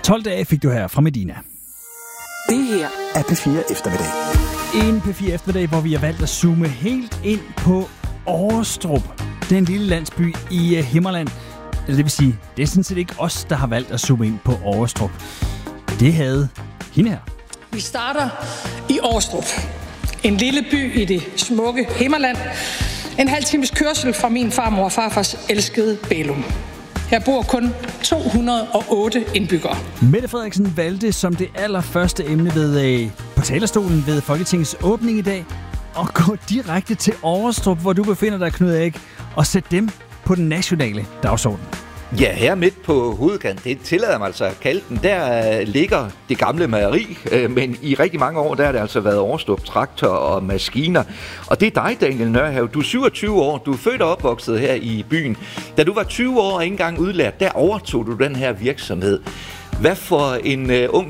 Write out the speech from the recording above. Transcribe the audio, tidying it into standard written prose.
12 dage fik du her fra Medina. Det her er P4 Eftermiddag. En P4 Eftermiddag, hvor vi har valgt at zoome helt ind på Årestrup. Det er en lille landsby i Himmerland. Eller det vil sige, det er sådan set ikke os, der har valgt at zoome ind på Årestrup. Det havde hende her. Vi starter i Årestrup. En lille by i det smukke Himmerland. En halv times kørsel fra min farmor og farfars elskede Bælum. Her bor kun 208 indbyggere. Mette Frederiksen valgte som det allerførste emne på talerstolen ved Folketingets åbning i dag at gå direkte til Årestrup, hvor du befinder dig, Knud Erik, og sætte dem på den nationale dagsorden. Ja, her midt på hovedkanten, det tillader mig altså at kalde den, der ligger det gamle mejeri, men i rigtig mange år, der har det altså været Årestrup traktor og maskiner. Og det er dig, Daniel Nørhave. Du er 27 år, du er født og opvokset her i byen. Da du var 20 år og ikke engang udlært, der overtog du den her virksomhed. Hvad for en ung